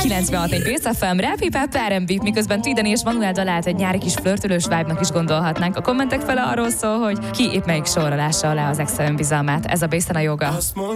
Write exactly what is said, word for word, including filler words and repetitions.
kilencvenhat egy Bész ef em, Rap, Hip Hop, er end bé, miközben Tideni és Manuel dalát egy nyári kis flörtölős vibe-nak is gondolhatnánk. A kommentek fele arról szól, hogy ki épp melyik sorra lássa alá az exe önbizalmát. Ez a Bészen a joga.